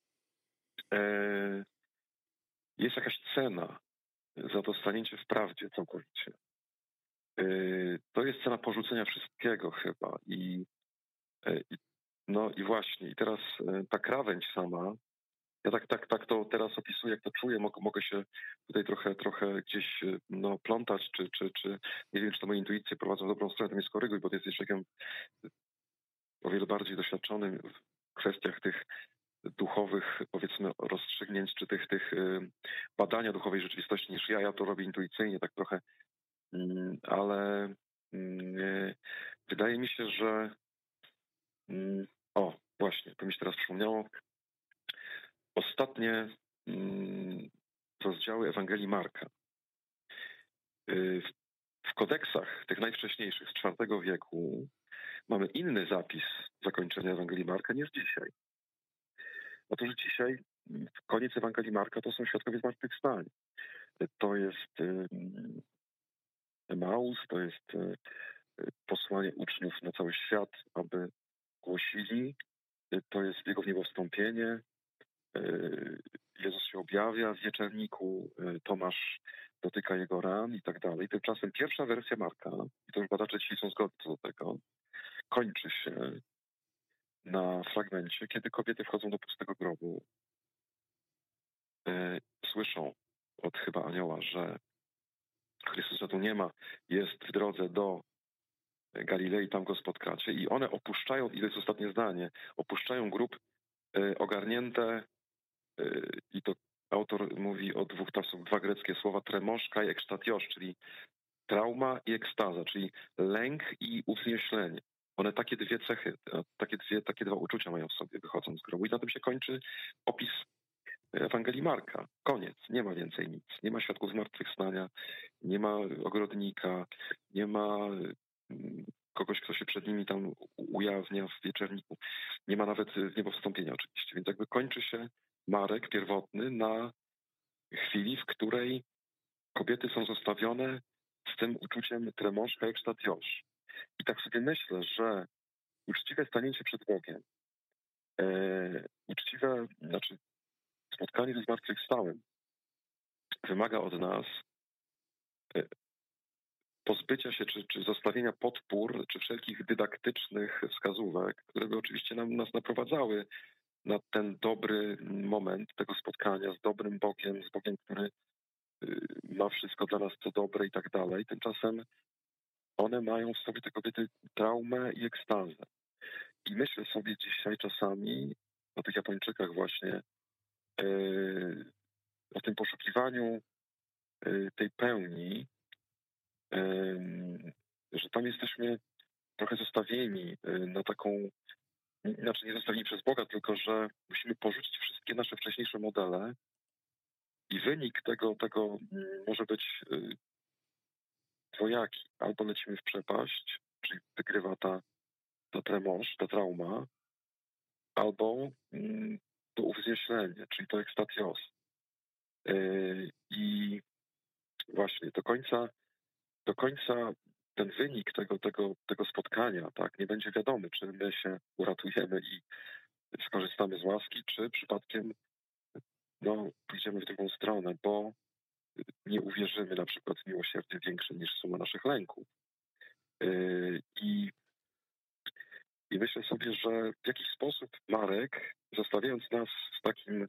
y, jest jakaś cena za to stanięcie w prawdzie całkowicie. Y, to jest cena porzucenia wszystkiego chyba. I, y, no i właśnie, i teraz y, ta krawędź sama, ja tak, tak, tak to teraz opisuję, jak to czuję, mogę, mogę się tutaj trochę, trochę gdzieś no, plątać, czy, czy, czy nie wiem, czy to moje intuicje prowadzą w dobrą stronę, to mnie skoryguj, bo ty jesteś człowiekiem o wiele bardziej doświadczonym w kwestiach tych duchowych, powiedzmy, rozstrzygnięć, czy tych, tych badania duchowej rzeczywistości niż ja. Ja to robię intuicyjnie, tak trochę, ale wydaje mi się, że o, właśnie, to mi się teraz przypomniało. Ostatnie rozdziały Ewangelii Marka. W kodeksach tych najwcześniejszych z czwartego wieku mamy inny zapis zakończenia Ewangelii Marka niż dzisiaj. Otóż dzisiaj koniec Ewangelii Marka to są świadkowie zmartwychwstania. To jest Emaus, to jest posłanie uczniów na cały świat, aby głosili. To jest Jego wniebowstąpienie. Jezus się objawia w wieczerniku, Tomasz dotyka Jego ran i tak dalej. Tymczasem pierwsza wersja Marka, i to już badacze dzisiaj są zgodni co do tego, kończy się na fragmencie, kiedy kobiety wchodzą do pustego grobu, słyszą od chyba anioła, że Chrystusa tu nie ma, jest w drodze do Galilei, tam go spotkacie. I one opuszczają, i to jest ostatnie zdanie, opuszczają grób ogarnięte, i to autor mówi o dwóch, tam są dwa greckie słowa, tremoszka i ekstatiosz, czyli trauma i ekstaza, czyli lęk i uwznieślenie. One takie dwie cechy, takie, dwie, takie dwa uczucia mają w sobie, wychodząc z grobu. I na tym się kończy opis Ewangelii Marka. Koniec. Nie ma więcej nic. Nie ma świadków zmartwychwstania, nie ma ogrodnika, nie ma kogoś, kto się przed nimi tam ujawnia w wieczerniku. Nie ma nawet zniebowstąpienia oczywiście. Więc jakby kończy się Marek pierwotny na chwili, w której kobiety są zostawione z tym uczuciem tremoszka ekstatiosz. I tak sobie myślę, że uczciwe stanięcie przed Bogiem, e, uczciwe, znaczy spotkanie ze zmartwychwstałym wymaga od nas e, pozbycia się, czy, czy zostawienia podpór, czy wszelkich dydaktycznych wskazówek, które by oczywiście nam, nas naprowadzały na ten dobry moment tego spotkania z dobrym Bogiem, z Bogiem, który ma wszystko dla nas co dobre i tak dalej. Tymczasem one mają w sobie, te kobiety, traumę i ekstazę. I myślę sobie dzisiaj czasami o tych Japończykach właśnie, yy, o tym poszukiwaniu yy, tej pełni, yy, że tam jesteśmy trochę zostawieni yy, na taką, znaczy nie zostawieni przez Boga, tylko że musimy porzucić wszystkie nasze wcześniejsze modele I wynik tego, tego może być dwojaki. Albo lecimy w przepaść, czyli wygrywa ta, ta tremoż, ta trauma, albo to uwznieślenie, czyli to ekstatios. I właśnie do końca, do końca ten wynik tego, tego, tego spotkania, tak, nie będzie wiadomy, czy my się uratujemy i skorzystamy z łaski, czy przypadkiem no, pójdziemy w drugą stronę, bo nie uwierzymy na przykład w miłosierdzie większe niż suma naszych lęków. I, I myślę sobie, że w jakiś sposób Marek, zostawiając nas w takim,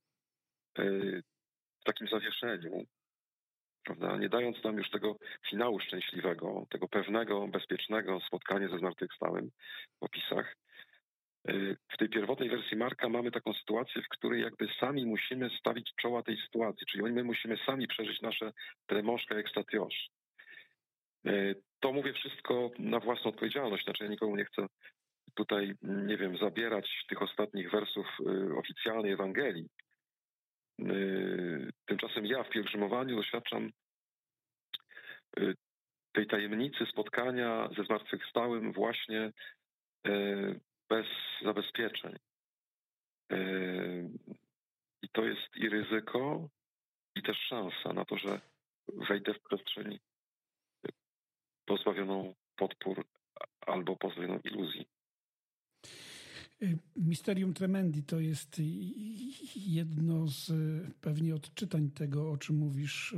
w takim zawieszeniu, prawda, nie dając nam już tego finału szczęśliwego, tego pewnego, bezpiecznego spotkania ze zmartwychwstałym w opisach, w tej pierwotnej wersji Marka mamy taką sytuację, w której jakby sami musimy stawić czoła tej sytuacji, czyli my musimy sami przeżyć nasze tremoszka ekstatiosz. To mówię wszystko na własną odpowiedzialność, znaczy ja nikomu nie chcę tutaj, nie wiem, zabierać tych ostatnich wersów oficjalnej Ewangelii. Tymczasem ja w pielgrzymowaniu doświadczam tej tajemnicy spotkania ze zmartwychwstałym właśnie bez zabezpieczeń. I to jest i ryzyko, i też szansa na to, że wejdę w przestrzeń pozbawioną podpór albo pozbawioną iluzji. Misterium Tremendi to jest jedno z pewnie odczytań tego, o czym mówisz,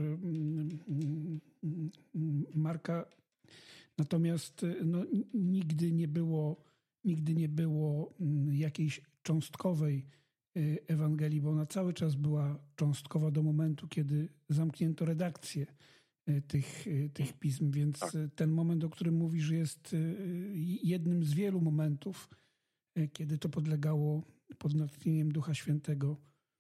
Marka. Natomiast no, nigdy nie było, nigdy nie było jakiejś cząstkowej Ewangelii, bo ona cały czas była cząstkowa do momentu, kiedy zamknięto redakcję tych, tych pism. Więc tak. Ten moment, o którym mówisz, jest jednym z wielu momentów, kiedy to podlegało pod natchnieniem Ducha Świętego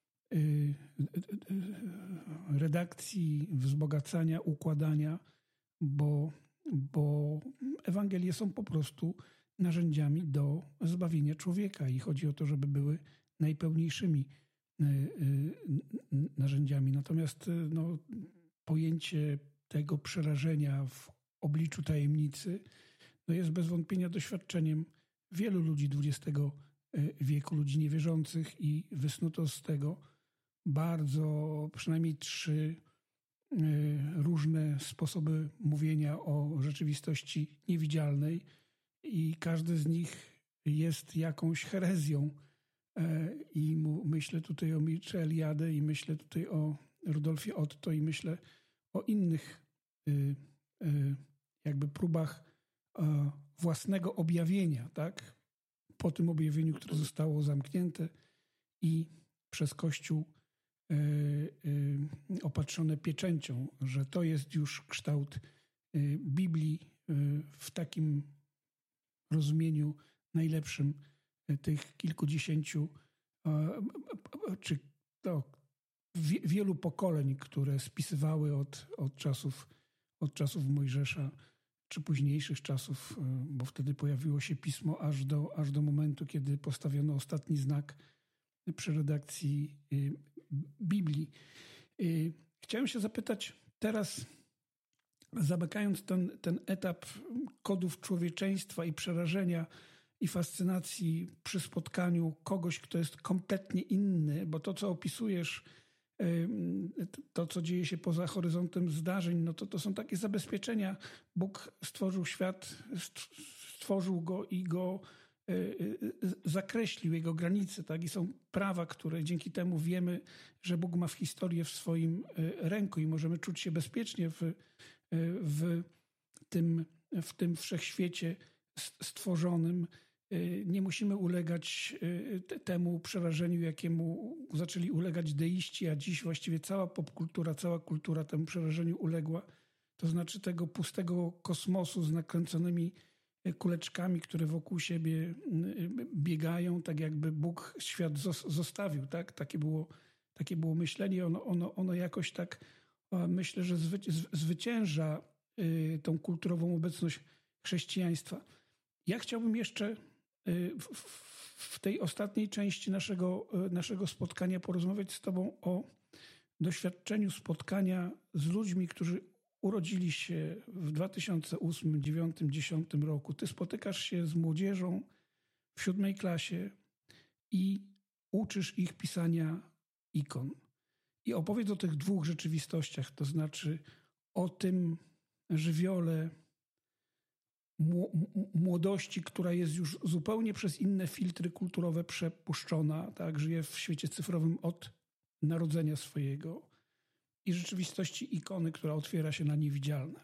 redakcji, wzbogacania, układania, bo, bo Ewangelie są po prostu narzędziami do zbawienia człowieka i chodzi o to, żeby były najpełniejszymi narzędziami. Natomiast no, pojęcie tego przerażenia w obliczu tajemnicy no, jest bez wątpienia doświadczeniem wielu ludzi dwudziestego wieku, ludzi niewierzących, i wysnuto z tego bardzo, przynajmniej trzy różne sposoby mówienia o rzeczywistości niewidzialnej i każdy z nich jest jakąś herezją. I myślę tutaj o Mircea Eliade i myślę tutaj o Rudolfie Otto i myślę o innych jakby próbach własnego objawienia, tak? Po tym objawieniu, które zostało zamknięte i przez Kościół opatrzone pieczęcią, że to jest już kształt Biblii w takim rozumieniu najlepszym tych kilkudziesięciu czy to wielu pokoleń, które spisywały od, od czasów od czasów Mojżesza czy późniejszych czasów, bo wtedy pojawiło się pismo aż do, aż do momentu, kiedy postawiono ostatni znak przy redakcji Biblii. Chciałem się zapytać teraz, zamykając ten, ten etap kodów człowieczeństwa i przerażenia i fascynacji przy spotkaniu kogoś, kto jest kompletnie inny, bo to, co opisujesz, to, co dzieje się poza horyzontem zdarzeń, no to to są takie zabezpieczenia. Bóg stworzył świat, stworzył go i go zakreślił, jego granice, tak? I są prawa, które dzięki temu wiemy, że Bóg ma w historię w swoim ręku i możemy czuć się bezpiecznie w, w, tym, w tym wszechświecie stworzonym. Nie musimy ulegać temu przerażeniu, jakiemu zaczęli ulegać deiści, a dziś właściwie cała popkultura, cała kultura temu przerażeniu uległa. To znaczy tego pustego kosmosu z nakręconymi kuleczkami, które wokół siebie biegają, tak jakby Bóg świat zostawił. Tak? Takie było, takie było myślenie. Ono, ono, ono jakoś tak, myślę, że zwy, zwycięża tą kulturową obecność chrześcijaństwa. Ja chciałbym jeszcze w tej ostatniej części naszego, naszego spotkania porozmawiać z Tobą o doświadczeniu spotkania z ludźmi, którzy urodzili się w dwa tysiące ósmym, dwa tysiące dziewiątym, dwa tysiące dziesiątym roku. Ty spotykasz się z młodzieżą w siódmej klasie i uczysz ich pisania ikon. I opowiedz o tych dwóch rzeczywistościach, to znaczy o tym żywiole młodości, która jest już zupełnie przez inne filtry kulturowe przepuszczona, tak, żyje w świecie cyfrowym od narodzenia swojego, i rzeczywistości ikony, która otwiera się na niewidzialne.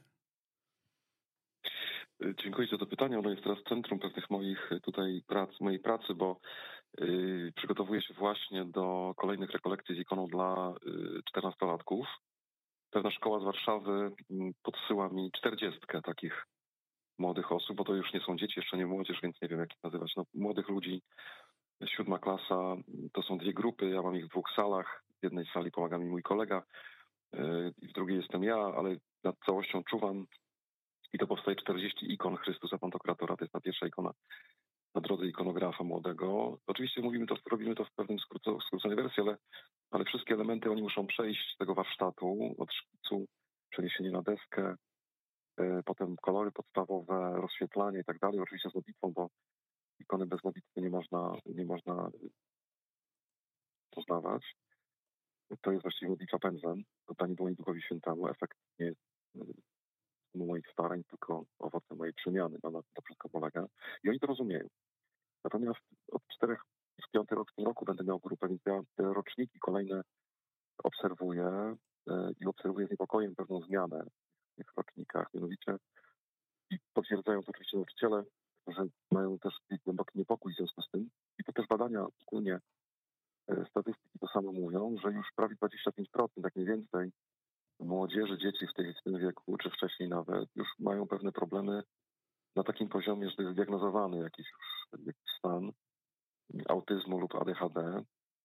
Dziękuję za to pytanie. Ono jest teraz w centrum pewnych moich tutaj prac, mojej pracy, bo yy, przygotowuję się właśnie do kolejnych rekolekcji z ikoną dla yy, czternastolatków. Pewna szkoła z Warszawy yy, podsyła mi czterdziestkę takich młodych osób, bo to już nie są dzieci, jeszcze nie młodzież, więc nie wiem, jak ich nazywać. No, młodych ludzi, siódma klasa, to są dwie grupy. Ja mam ich w dwóch salach. W jednej sali pomaga mi mój kolega, yy, w drugiej jestem ja, ale nad całością czuwam. I to powstaje czterdzieści ikon Chrystusa Pantokratora. To jest ta pierwsza ikona na drodze ikonografa młodego. Oczywiście mówimy to, robimy to w pewnym skróco, skróconej wersji, ale, ale wszystkie elementy oni muszą przejść z tego warsztatu, od szkicu, przeniesienie na deskę, y, potem kolory podstawowe, rozświetlanie i tak dalej. Oczywiście z modlitwą, bo ikony bez modlitwy nie można, nie można poznawać. To jest właściwie modlitwa pędzlem, oddanie dłoni Duchowi Świętemu. Efekt nie jest moich starań, tylko owoce mojej przemiany. Na tym to wszystko polega. I oni to rozumieją. Natomiast od czterech, w piąty rok w tym roku będę miał grupę, więc ja te roczniki kolejne obserwuję e, i obserwuję z niepokojem pewną zmianę w tych rocznikach. Mianowicie i potwierdzają to oczywiście nauczyciele, że mają też głęboki niepokój w związku z tym. I to też badania, ogólnie e, statystyki to samo mówią, że już prawie dwadzieścia pięć procent, jak nie więcej, młodzieży, dzieci w, tej, w tym wieku, czy wcześniej nawet, już mają pewne problemy na takim poziomie, że jest zdiagnozowany jakiś już jakiś stan autyzmu lub A D H D.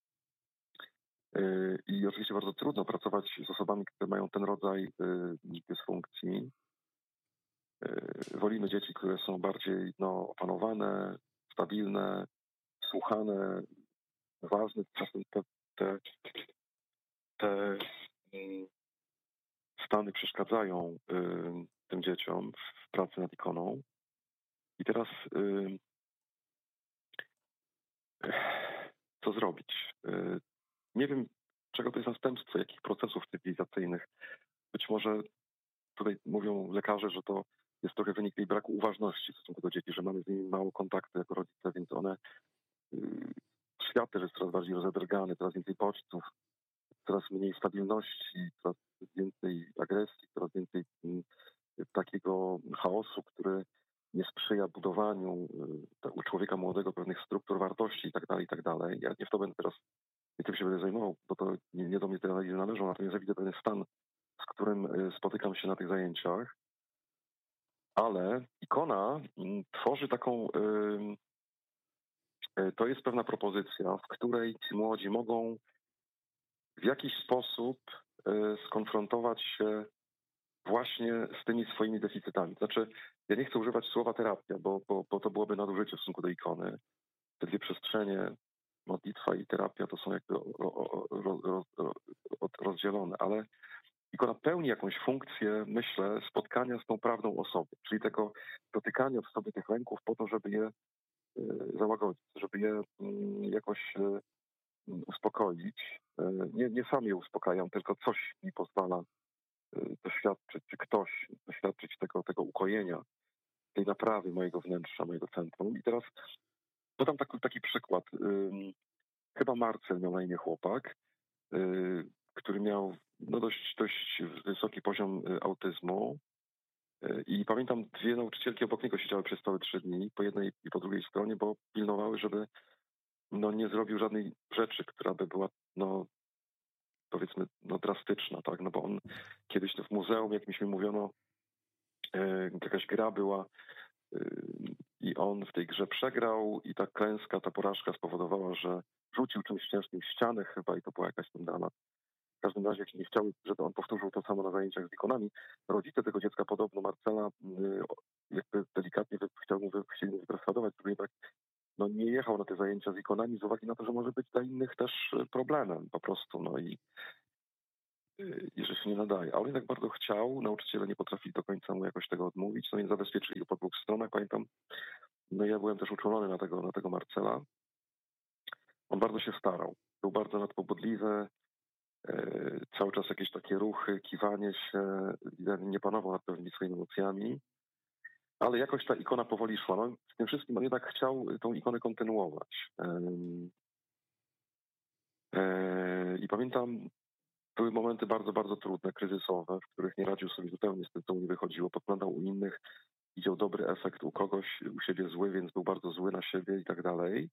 I oczywiście bardzo trudno pracować z osobami, które mają ten rodzaj dysfunkcji. Wolimy dzieci, które są bardziej no, opanowane, stabilne, słuchane, ważne. Czasem te, te, te stany przeszkadzają tym dzieciom w pracy nad ikoną. I teraz co zrobić? Nie wiem, czego to jest następstwo, jakich procesów cywilizacyjnych. Być może tutaj mówią lekarze, że to jest trochę wynik tej braku uważności w stosunku do dzieci, że mamy z nimi mało kontaktu jako rodzice, więc one, świat też jest coraz bardziej rozedrgany, coraz więcej bodźców, coraz mniej stabilności, coraz więcej agresji, coraz więcej takiego chaosu, który nie sprzyja budowaniu u człowieka młodego pewnych struktur wartości i tak dalej, i tak dalej. Ja nie w to będę teraz, nie tym się będę zajmował, bo to nie, nie do mnie te analizy należą, natomiast ja widzę pewien stan, z którym spotykam się na tych zajęciach, ale ikona tworzy taką, to jest pewna propozycja, w której ci młodzi mogą w jakiś sposób skonfrontować się właśnie z tymi swoimi deficytami. Znaczy, ja nie chcę używać słowa terapia, bo, bo, bo to byłoby nadużycie w stosunku do ikony. Te dwie przestrzenie, modlitwa i terapia, to są jakby ro, ro, ro, ro, rozdzielone, ale ikona pełni jakąś funkcję, myślę, spotkania z tą prawdą osoby, czyli tego dotykania w sobie tych ręków po to, żeby je załagodzić, żeby je jakoś uspokoić. Nie, nie sam je uspokajam, tylko coś mi pozwala doświadczyć, czy ktoś doświadczyć tego, tego ukojenia, tej naprawy mojego wnętrza, mojego centrum. I teraz podam taki, taki przykład. Chyba Marcel miał na imię chłopak, który miał no dość, dość wysoki poziom autyzmu. I pamiętam, dwie nauczycielki obok niego siedziały przez całe trzy dni, po jednej i po drugiej stronie, bo pilnowały, żeby no, nie zrobił żadnej rzeczy, która by była, no powiedzmy, no, drastyczna, tak? No bo on kiedyś w muzeum jakimś mi mówiono, e, jakaś gra była e, i on w tej grze przegrał i ta klęska, ta porażka spowodowała, że rzucił czymś ciężkim w ścianę chyba i to była jakaś tam dana. W każdym razie, jak nie chciały, żeby on powtórzył to samo na zajęciach z ikonami, rodzice tego dziecka, podobno Marcela, jakby delikatnie chciał mu, chcieli mu wyperswadować, żeby jednak no, nie jechał na te zajęcia z ikonami z uwagi na to, że może być dla innych też problemem po prostu. No i i że się nie nadaje. A on jednak bardzo chciał, nauczyciele nie potrafili do końca mu jakoś tego odmówić, no więc zabezpieczyli go po dwóch stronach. Pamiętam, no ja byłem też uczulony na tego, na tego Marcela. On bardzo się starał. Był bardzo nadpobudliwy, e, cały czas jakieś takie ruchy, kiwanie się, nie panował nad pewnymi swoimi emocjami. Ale jakoś ta ikona powoli szła. No, z tym wszystkim on jednak chciał tą ikonę kontynuować. E, I pamiętam, były momenty bardzo, bardzo trudne, kryzysowe, w których nie radził sobie zupełnie z tym, co mu nie wychodziło. Podglądał u innych, widział dobry efekt u kogoś, u siebie zły, więc był bardzo zły na siebie i tak dalej.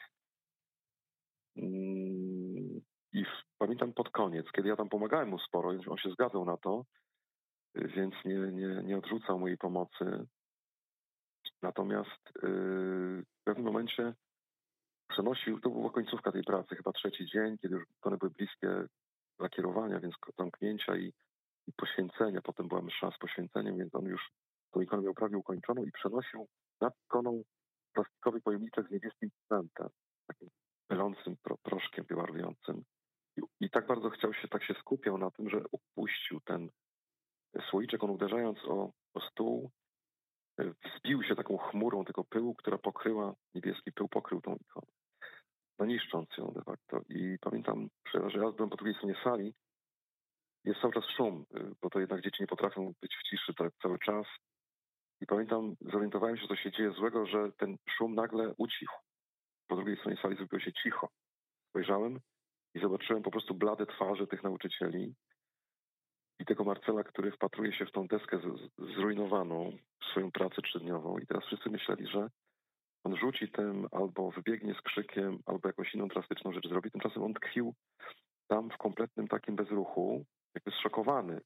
I w, pamiętam pod koniec, kiedy ja tam pomagałem mu sporo, on się zgadzał na to, więc nie, nie, nie odrzucał mojej pomocy. Natomiast yy, w pewnym momencie przenosił, to była końcówka tej pracy, chyba trzeci dzień, kiedy już one były bliskie lakierowania, więc zamknięcia i, i poświęcenia. Potem była msza z poświęceniem, więc on już tą ikonę miał prawie ukończoną i przenosił nad ikoną plastikowy pojemniczek z niebieskim cementem, takim pylącym pro, proszkiem wyłarującym. I, I tak bardzo chciał się, tak się skupiał na tym, że upuścił ten słoiczek, on uderzając o, o stół, wzbił się taką chmurą tego pyłu, która pokryła, niebieski pył pokrył tą ikonę, no niszcząc ją de facto. I pamiętam, że ja byłem po drugiej stronie sali, jest cały czas szum, bo to jednak dzieci nie potrafią być w ciszy tak cały czas. I pamiętam, zorientowałem się, co się dzieje złego, że ten szum nagle ucichł. Po drugiej stronie sali zrobiło się cicho. Spojrzałem i zobaczyłem po prostu blade twarze tych nauczycieli i tego Marcela, który wpatruje się w tą deskę z, z, zrujnowaną, swoją pracę trzydniową. I teraz wszyscy myśleli, że on rzuci tym, albo wybiegnie z krzykiem, albo jakąś inną drastyczną rzecz zrobi. Tymczasem on tkwił tam w kompletnym takim bezruchu, jakby zszokowany.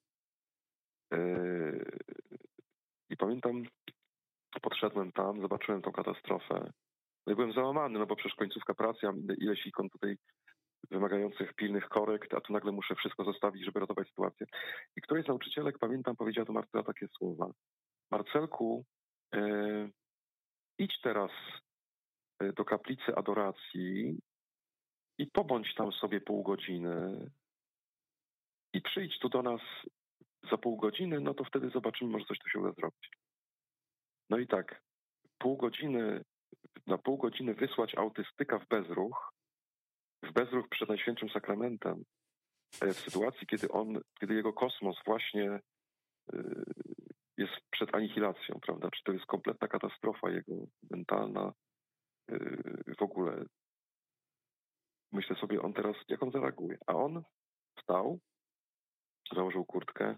Yy... I pamiętam, podszedłem tam, zobaczyłem tą katastrofę. No i byłem załamany, no bo przecież końcówka pracy, ja mam ileś ikon tutaj wymagających pilnych korekt, a tu nagle muszę wszystko zostawić, żeby ratować sytuację. I któryś z nauczycielek, pamiętam, powiedziała do Marcela takie słowa. Marcelku, yy, idź teraz do kaplicy adoracji i pobądź tam sobie pół godziny i przyjdź tu do nas za pół godziny, no to wtedy zobaczymy, może coś tu się uda zrobić. No i tak, pół godziny, na pół godziny wysłać autystyka w bezruch, w bezruch przed Najświętszym Sakramentem, w sytuacji, kiedy on, kiedy jego kosmos właśnie jest przed anihilacją, prawda? Czy to jest kompletna katastrofa jego mentalna, w ogóle. Myślę sobie, on teraz, jak on zareaguje. A on wstał, założył kurtkę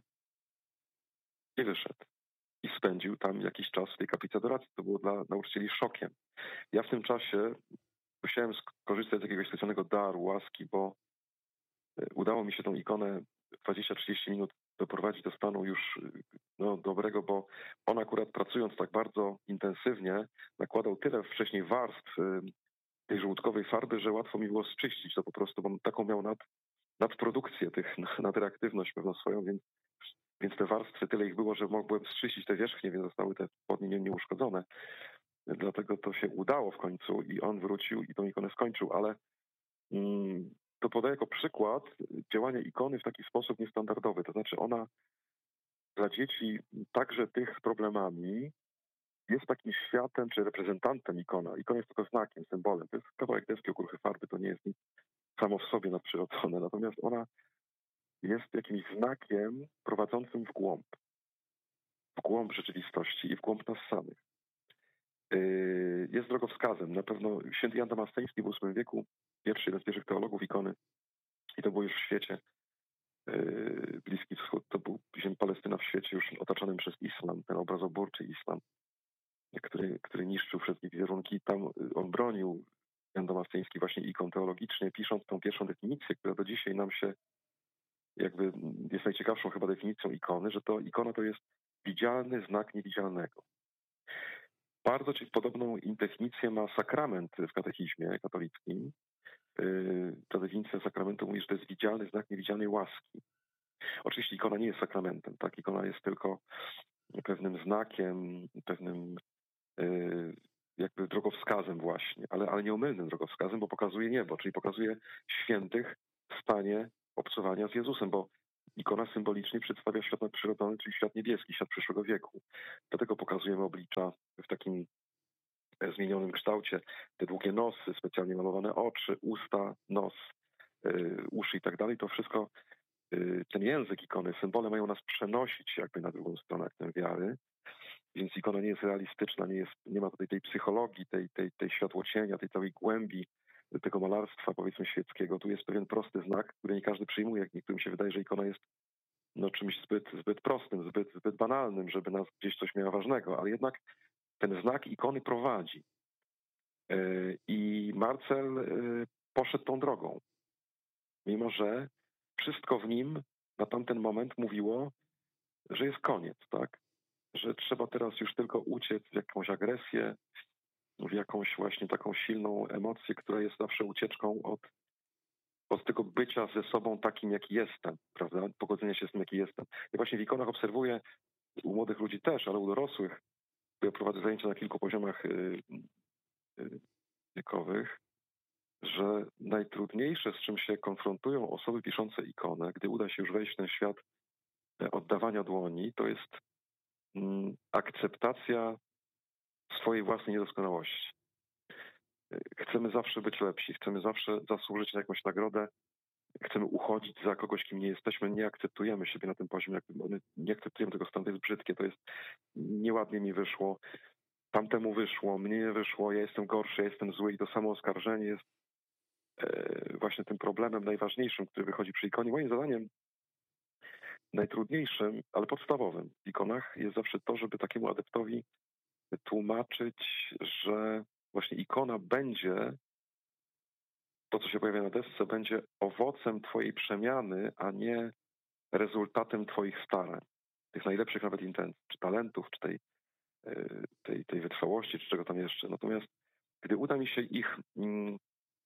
i wyszedł. I spędził tam jakiś czas w tej kaplicy adoracji. To było dla nauczycieli szokiem. Ja w tym czasie musiałem skorzystać z jakiegoś specjalnego daru, łaski, bo udało mi się tą ikonę dwadzieścia trzydzieści minut doprowadzić do stanu już no, dobrego, bo on akurat pracując tak bardzo intensywnie nakładał tyle wcześniej warstw tej żołądkowej farby, że łatwo mi było zczyścić to po prostu, bo taką miał nad, nadprodukcję tych, nadreaktywność pewną swoją, więc, więc te warstwy, tyle ich było, że mogłem zczyścić te wierzchnie, więc zostały te spodnie nieuszkodzone. Dlatego to się udało w końcu i on wrócił i tą ikonę skończył, ale mm, to podaję jako przykład działania ikony w taki sposób niestandardowy. To znaczy ona dla dzieci także tych z problemami jest takim światem czy reprezentantem ikona. Ikona jest tylko znakiem, symbolem. To jest kawałek deski, okruchy farby, to nie jest nic samo w sobie nadprzyrodzone. Natomiast ona jest jakimś znakiem prowadzącym w głąb. W głąb rzeczywistości i w głąb nas samych. Jest drogowskazem. Na pewno święty Jan Damasceński w ósmym wieku, pierwszy, jeden z pierwszych teologów ikony, i to było już w świecie. Bliski Wschód, to był Palestyna w świecie już otaczonym przez islam, ten obrazoburczy islam, który, który niszczył wszystkie wizerunki. Tam on bronił, Jan Damasceński, właśnie ikon teologicznie, pisząc tą pierwszą definicję, która do dzisiaj nam się jakby jest najciekawszą chyba definicją ikony, że to ikona to jest widzialny znak niewidzialnego. Bardzo podobną definicję ma sakrament w katechizmie katolickim. Ta definicja sakramentu mówi, że to jest widzialny znak niewidzialnej łaski. Oczywiście ikona nie jest sakramentem, tak? Ikona jest tylko pewnym znakiem, pewnym jakby drogowskazem właśnie, ale, ale nieomylnym drogowskazem, bo pokazuje niebo, czyli pokazuje świętych w stanie obcowania z Jezusem, bo ikona symbolicznie przedstawia świat nadprzyrodzony, czyli świat niebieski, świat przyszłego wieku. Dlatego pokazujemy oblicza w takim zmienionym kształcie, te długie nosy, specjalnie malowane oczy, usta, nos, yy, uszy i tak dalej. To wszystko, yy, ten język ikony, symbole mają nas przenosić jakby na drugą stronę aktem wiary, więc ikona nie jest realistyczna, nie, jest, nie ma tutaj tej psychologii, tej, tej, tej światłocienia, tej całej głębi tego malarstwa, powiedzmy, świeckiego. Tu jest pewien prosty znak, który nie każdy przyjmuje. Niektórym się wydaje, że ikona jest no, czymś zbyt, zbyt prostym, zbyt, zbyt banalnym, żeby nas gdzieś coś miała ważnego, ale jednak ten znak ikony prowadzi. I Marcel poszedł tą drogą, mimo że wszystko w nim na tamten moment mówiło, że jest koniec, tak? Że trzeba teraz już tylko uciec w jakąś agresję, w jakąś właśnie taką silną emocję, która jest zawsze ucieczką od, od tego bycia ze sobą takim, jaki jestem, prawda? Pogodzenia się z tym, jaki jestem. Ja właśnie w ikonach obserwuję, u młodych ludzi też, ale u dorosłych, ja prowadzę zajęcia na kilku poziomach yy, yy, wiekowych, że najtrudniejsze, z czym się konfrontują osoby piszące ikonę, gdy uda się już wejść w ten świat oddawania dłoni, to jest mm, akceptacja swojej własnej niedoskonałości. Chcemy zawsze być lepsi, chcemy zawsze zasłużyć na jakąś nagrodę, chcemy uchodzić za kogoś, kim nie jesteśmy, nie akceptujemy siebie na tym poziomie, nie akceptujemy tego stanu, to jest brzydkie, to jest nieładnie mi wyszło, tamtemu wyszło, mnie nie wyszło, ja jestem gorszy, ja jestem zły i to samo oskarżenie jest e, właśnie tym problemem najważniejszym, który wychodzi przy ikonie. Moim zadaniem najtrudniejszym, ale podstawowym w ikonach jest zawsze to, żeby takiemu adeptowi tłumaczyć, że właśnie ikona będzie, to co się pojawia na desce, będzie owocem twojej przemiany, a nie rezultatem twoich starań. Tych najlepszych nawet intencji, czy talentów, czy tej, tej, tej wytrwałości, czy czego tam jeszcze. Natomiast gdy uda mi się ich mm,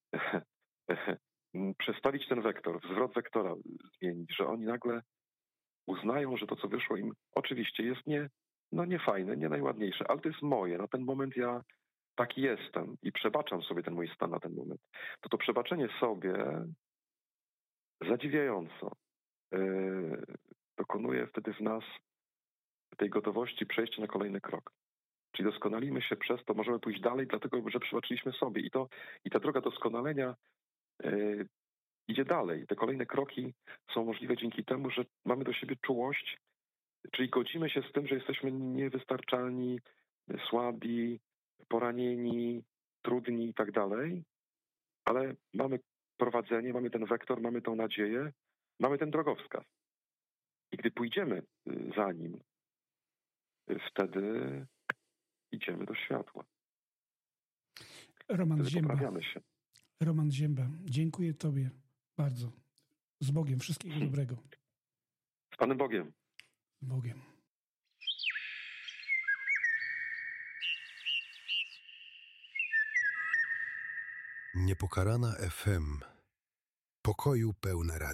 przestawić ten wektor, zwrot wektora zmienić, że oni nagle uznają, że to, co wyszło im, oczywiście jest nie, no nie fajne, nie najładniejsze, ale to jest moje. Na ten moment ja taki jestem i przebaczam sobie ten mój stan na ten moment. To to przebaczenie sobie zadziwiająco yy, dokonuje wtedy w nas tej gotowości przejścia na kolejny krok. Czyli doskonalimy się przez to, możemy pójść dalej, dlatego, że przebaczyliśmy sobie. I, to, i ta droga doskonalenia yy, idzie dalej. Te kolejne kroki są możliwe dzięki temu, że mamy do siebie czułość, czyli godzimy się z tym, że jesteśmy niewystarczalni, słabi, poranieni, trudni i tak dalej, ale mamy prowadzenie, mamy ten wektor, mamy tą nadzieję, mamy ten drogowskaz. I gdy pójdziemy za nim, wtedy idziemy do światła. Roman wtedy Zięba. poprawiamy się. Roman Zięba, dziękuję Tobie bardzo. Z Bogiem. Wszystkiego dobrego. Z Panem Bogiem. Z Bogiem. Niepokalana F M. Pokoju pełne radio.